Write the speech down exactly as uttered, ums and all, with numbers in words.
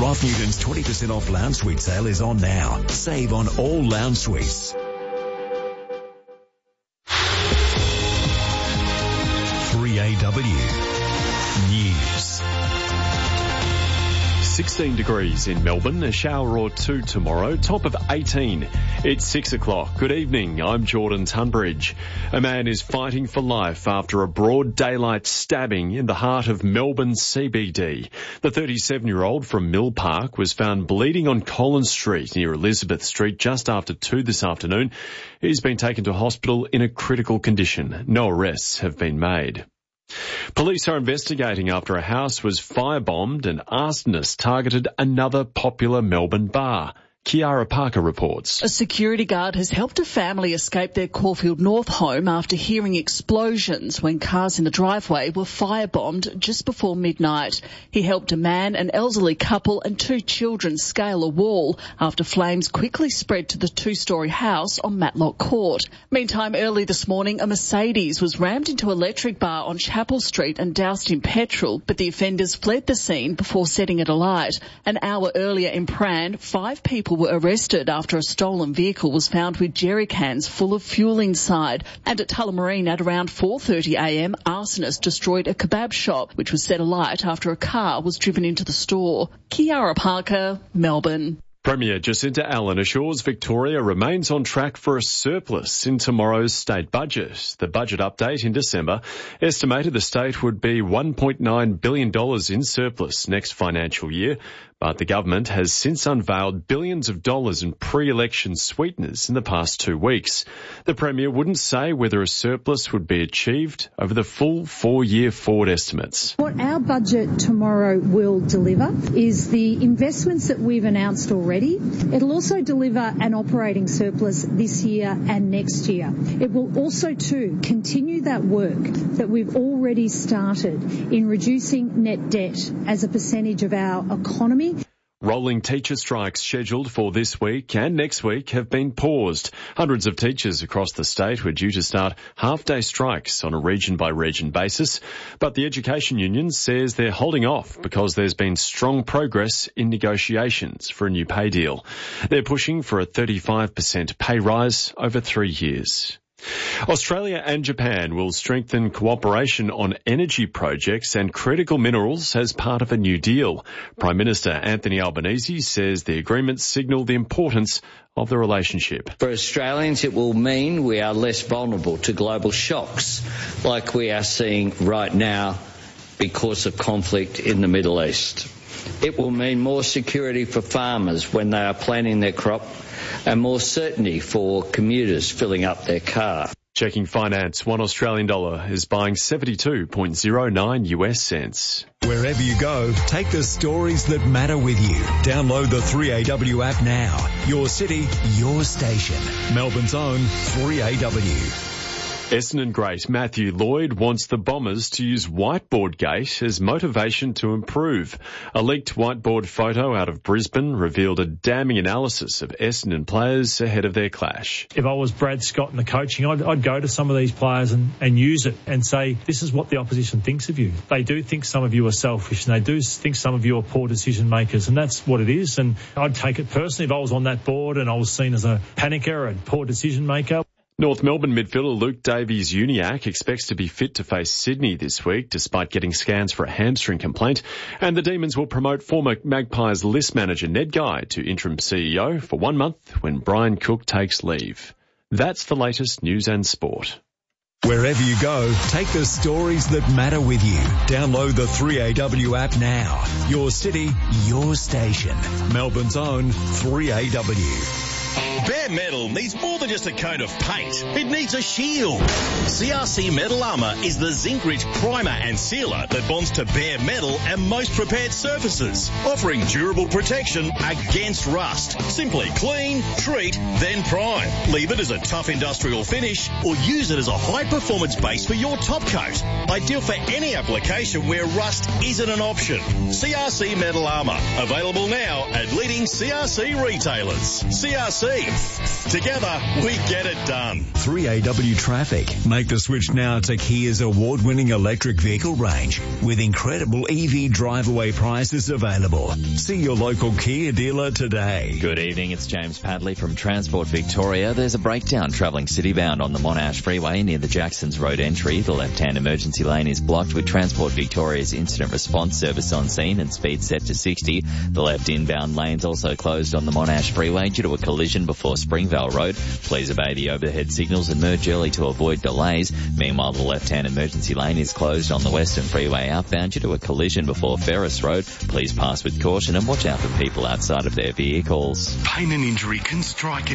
Roth Newton's twenty percent off lounge suite sale is on now. Save on all lounge suites. three A W News. sixteen degrees in Melbourne, a shower or two tomorrow, top of eighteen. It's six o'clock. Good evening, I'm Jordan Tunbridge. A man is fighting for life after a broad daylight stabbing in the heart of Melbourne C B D. The thirty-seven-year-old from Mill Park was found bleeding on Collins Street near Elizabeth Street just after two this afternoon. He's been taken to hospital in a critical condition. No arrests have been made. Police are investigating after a house was firebombed and arsonists targeted another popular Melbourne bar. Kiara Parker reports. A security guard has helped a family escape their Caulfield North home after hearing explosions when cars in the driveway were firebombed just before midnight. He helped a man, an elderly couple and two children scale a wall after flames quickly spread to the two-storey house on Matlock Court. Meantime, early this morning, a Mercedes was rammed into an electric bar on Chapel Street and doused in petrol, but the offenders fled the scene before setting it alight. An hour earlier in Prahran, five people were arrested after a stolen vehicle was found with jerry cans full of fuel inside. And at Tullamarine at around four thirty a m, arsonists destroyed a kebab shop, which was set alight after a car was driven into the store. Kiara Parker, Melbourne. Premier Jacinta Allen assures Victoria remains on track for a surplus in tomorrow's state budget. The budget update in December estimated the state would be one point nine billion dollars in surplus next financial year, but the government has since unveiled billions of dollars in pre-election sweeteners in the past two weeks. The Premier wouldn't say whether a surplus would be achieved over the full four-year forward estimates. What our budget tomorrow will deliver is the investments that we've announced already. It'll also deliver an operating surplus this year and next year. It will also, too, continue that work that we've already started in reducing net debt as a percentage of our economy. Rolling teacher strikes scheduled for this week and next week have been paused. Hundreds of teachers across the state were due to start half-day strikes on a region-by-region basis, but the Education Union says they're holding off because there's been strong progress in negotiations for a new pay deal. They're pushing for a thirty-five percent pay rise over three years. Australia and Japan will strengthen cooperation on energy projects and critical minerals as part of a new deal. Prime Minister Anthony Albanese says the agreements signal the importance of the relationship. For Australians, it will mean we are less vulnerable to global shocks like we are seeing right now because of conflict in the Middle East. It will mean more security for farmers when they are planting their crop and more certainty for commuters filling up their car. Checking finance, one Australian dollar is buying seventy-two point zero nine U S cents. Wherever you go, take the stories that matter with you. Download the three A W app now. Your city, your station. Melbourne's own three A W. Essendon great Matthew Lloyd wants the Bombers to use Whiteboard Gate as motivation to improve. A leaked whiteboard photo out of Brisbane revealed a damning analysis of Essendon players ahead of their clash. If I was Brad Scott in the coaching, I'd, I'd go to some of these players and, and use it and say, this is what the opposition thinks of you. They do think some of you are selfish and they do think some of you are poor decision makers, and that's what it is. And I'd take it personally if I was on that board and I was seen as a panicker and poor decision maker. North Melbourne midfielder Luke Davies-Uniacke expects to be fit to face Sydney this week despite getting scans for a hamstring complaint. And the Demons will promote former Magpies list manager Ned Guy to interim C E O for one month when Brian Cook takes leave. That's the latest news and sport. Wherever you go, take the stories that matter with you. Download the three A W app now. Your city, your station. Melbourne's own three A W. Bare Metal needs more than just a coat of paint. It needs a shield. C R C Metal Armour is the zinc-rich primer and sealer that bonds to bare metal and most prepared surfaces, offering durable protection against rust. Simply clean, treat, then prime. Leave it as a tough industrial finish or use it as a high-performance base for your top coat. Ideal for any application where rust isn't an option. C R C Metal Armour. Available now at leading C R C retailers. C R C, Together, we get it done. three A W Traffic. Make the switch now to Kia's award-winning electric vehicle range with incredible E V drive-away prices available. See your local Kia dealer today. Good evening, it's James Padley from Transport Victoria. There's a breakdown travelling citybound on the Monash Freeway near the Jacksons Road entry. The left-hand emergency lane is blocked with Transport Victoria's incident response service on scene and speed set to sixty. The left inbound lane's also closed on the Monash Freeway due to a collision before Springvale Road. Please obey the overhead signals and merge early to avoid delays. Meanwhile, the left-hand emergency lane is closed on the Western Freeway outbound due to a collision before Ferris Road. Please pass with caution and watch out for people outside of their vehicles. Pain and injury can strike